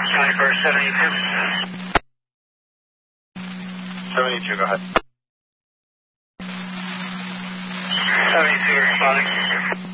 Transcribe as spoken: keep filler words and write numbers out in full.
County First seventy-two. seventy-two, go ahead. seventy-two responding.